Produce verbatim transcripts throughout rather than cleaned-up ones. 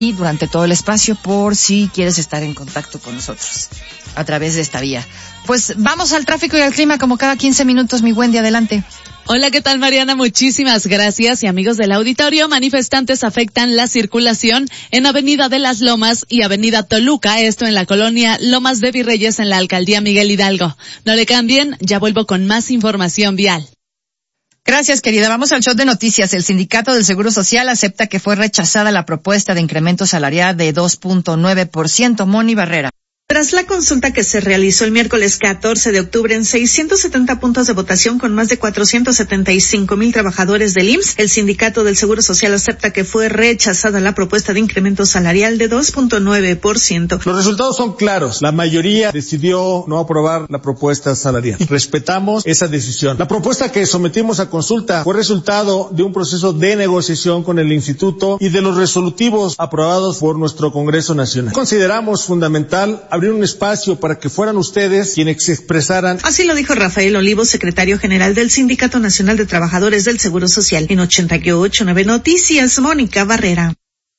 y durante todo el espacio por si quieres estar en contacto con nosotros a través de esta vía. Pues vamos al tráfico y al clima como cada quince minutos, mi Wendy, adelante. Hola, ¿qué tal, Mariana? Muchísimas gracias. Y amigos del auditorio, manifestantes afectan la circulación en Avenida de las Lomas y Avenida Toluca, esto en la colonia Lomas de Virreyes en la alcaldía Miguel Hidalgo. No le cambien, ya vuelvo con más información vial. Gracias, querida. Vamos al shot de noticias. El Sindicato del Seguro Social acepta que fue rechazada la propuesta de incremento salarial de dos punto nueve por ciento. Moni Barrera. Tras la consulta que se realizó el miércoles catorce de octubre en seiscientos setenta puntos de votación con más de cuatrocientos setenta y cinco mil trabajadores del I M S S, el Sindicato del Seguro Social acepta que fue rechazada la propuesta de incremento salarial de dos punto nueve por ciento. Los resultados son claros. La mayoría decidió no aprobar la propuesta salarial. Respetamos esa decisión. La propuesta que sometimos a consulta fue resultado de un proceso de negociación con el Instituto y de los resolutivos aprobados por nuestro Congreso Nacional. Consideramos fundamental abrir un espacio para que fueran ustedes quienes se expresaran. Así lo dijo Rafael Olivo, secretario general del Sindicato Nacional de Trabajadores del Seguro Social. En ochenta y ocho punto nueve Noticias, Mónica Barrera.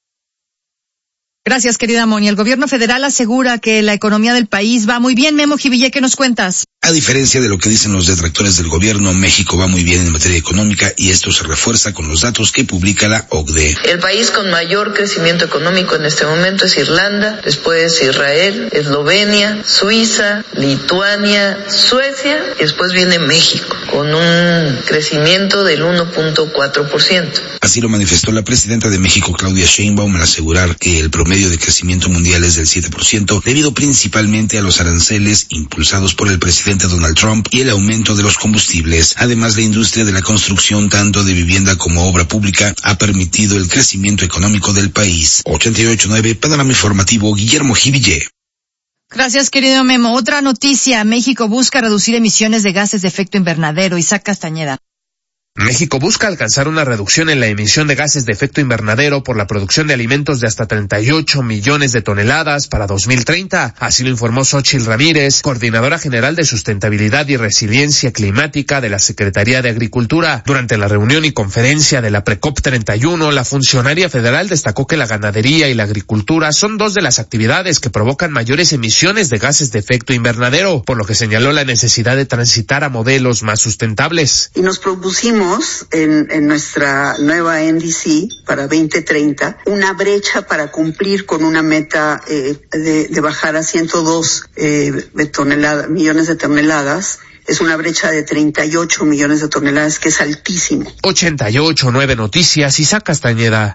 Gracias, querida Moni. El gobierno federal asegura que la economía del país va muy bien. Memo Jiville, ¿qué nos cuentas? A diferencia de lo que dicen los detractores del gobierno, México va muy bien en materia económica y esto se refuerza con los datos que publica la O C D E. El país con mayor crecimiento económico en este momento es Irlanda, después Israel, Eslovenia, Suiza, Lituania, Suecia y después viene México con un crecimiento del uno punto cuatro por ciento. Así lo manifestó la presidenta de México, Claudia Sheinbaum, al asegurar que el promedio de crecimiento mundial es del siete por ciento, debido principalmente a los aranceles impulsados por el presidente Donald Trump y el aumento de los combustibles. Además, la industria de la construcción, tanto de vivienda como obra pública, ha permitido el crecimiento económico del país. ochenta y ocho punto nueve, Panorama Informativo, Guillermo Jiville. Gracias, querido Memo. Otra noticia. México busca reducir emisiones de gases de efecto invernadero. Isaac Castañeda. México busca alcanzar una reducción en la emisión de gases de efecto invernadero por la producción de alimentos de hasta treinta y ocho millones de toneladas para dos mil treinta. Así lo informó Xóchitl Ramírez, coordinadora general de sustentabilidad y resiliencia climática de la Secretaría de Agricultura. Durante la reunión y conferencia de la Precop treinta y uno, la funcionaria federal destacó que la ganadería y la agricultura son dos de las actividades que provocan mayores emisiones de gases de efecto invernadero, por lo que señaló la necesidad de transitar a modelos más sustentables. Y nos propusimos En, en nuestra nueva N D C para veinte treinta una brecha para cumplir con una meta eh, de, de bajar a ciento dos eh, toneladas, millones de toneladas. Es una brecha de treinta y ocho millones de toneladas, que es altísimo. ochenta y ocho punto nueve Noticias, Isaac Castañeda.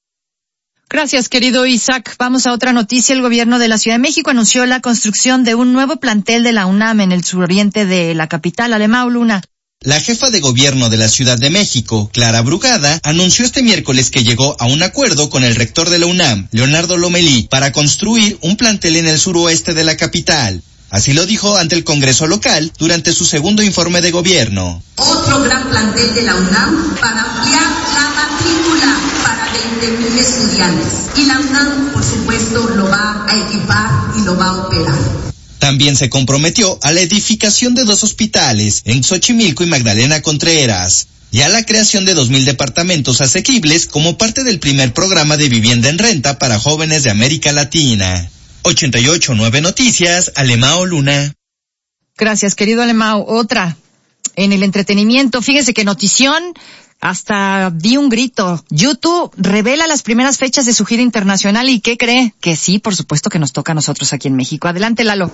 Gracias, querido Isaac. Vamos a otra noticia. El gobierno de la Ciudad de México anunció la construcción de un nuevo plantel de la UNAM en el suroriente de la capital. Alemão Luna. La jefa de gobierno de la Ciudad de México, Clara Brugada, anunció este miércoles que llegó a un acuerdo con el rector de la UNAM, Leonardo Lomelí, para construir un plantel en el suroeste de la capital. Así lo dijo ante el Congreso local durante su segundo informe de gobierno. Otro gran plantel de la UNAM para ampliar la matrícula para veinte mil estudiantes. Y la UNAM, por supuesto, lo va a equipar y lo va a operar. También se comprometió a la edificación de dos hospitales en Xochimilco y Magdalena Contreras, y a la creación de dos mil departamentos asequibles como parte del primer programa de vivienda en renta para jóvenes de América Latina. ochenta y ocho punto nueve Noticias, Alemão Luna. Gracias, querido Alemão. Otra. En el entretenimiento, fíjese que Notición hasta di un grito. YouTube revela las primeras fechas de su gira internacional. ¿Y qué cree? Que sí, por supuesto que nos toca a nosotros aquí en México. Adelante, Lalo.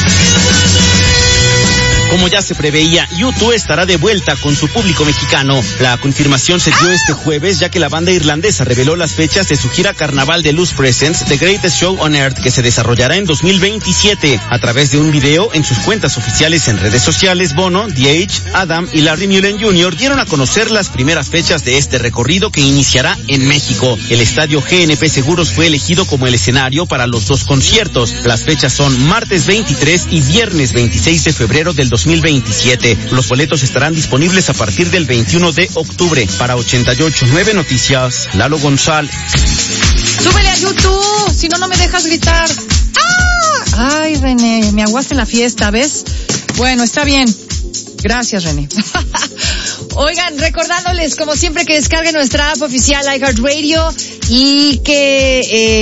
Como ya se preveía, U dos estará de vuelta con su público mexicano. La confirmación se dio este jueves, ya que la banda irlandesa reveló las fechas de su gira carnaval de Loose Presents, The Greatest Show on Earth, que se desarrollará en dos mil veintisiete. A través de un video en sus cuentas oficiales en redes sociales, Bono, The Edge, Adam y Larry Mullen junior dieron a conocer las primeras fechas de este recorrido que iniciará en México. El estadio G N P Seguros fue elegido como el escenario para los dos conciertos. Las fechas son martes veintitrés y viernes veintiséis de febrero del dos mil veintisiete. Los boletos estarán disponibles a partir del veintiuno de octubre. Para ochenta y ocho punto nueve Noticias, Lalo González. ¡Súbele a YouTube! Si no, no me dejas gritar. ¡Ah! Ay, René, me aguaste en la fiesta, ¿ves? Bueno, está bien. Gracias, René. Oigan, recordándoles, como siempre, que descarguen nuestra app oficial iHeartRadio y que... Eh,